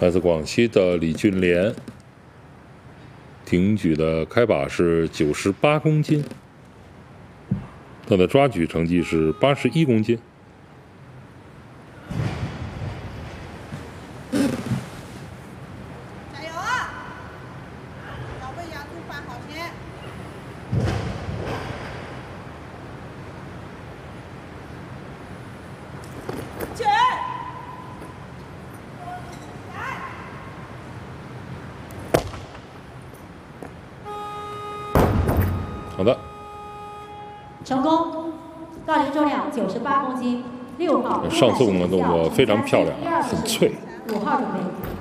来自广西的李俊莲，挺举的开把是98公斤，他的抓举成绩是81公斤。 加油啊！要为亚洲办好先。起来！ 好的， 成功，杠铃重量98公斤，6号。 上次我们的动作非常漂亮，很脆。 5号准备。